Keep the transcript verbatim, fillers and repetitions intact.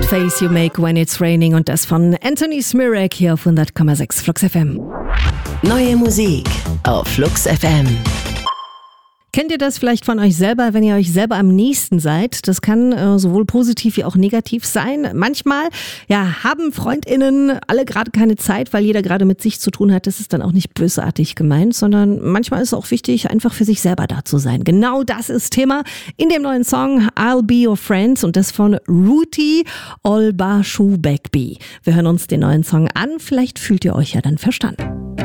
That face you make when it's raining und das von Anthony Smirek hier auf hundert Komma sechs Flux F M. Neue Musik auf Flux F M. Kennt ihr das vielleicht von euch selber, wenn ihr euch selber am nächsten seid? Das kann äh, sowohl positiv wie auch negativ sein. Manchmal ja, haben FreundInnen alle gerade keine Zeit, weil jeder gerade mit sich zu tun hat. Das ist dann auch nicht bösartig gemeint, sondern manchmal ist es auch wichtig, einfach für sich selber da zu sein. Genau das ist Thema in dem neuen Song I'll Be Your Friends und das von Ruti Olbashubekbi. Wir hören uns den neuen Song an. Vielleicht fühlt ihr euch ja dann verstanden.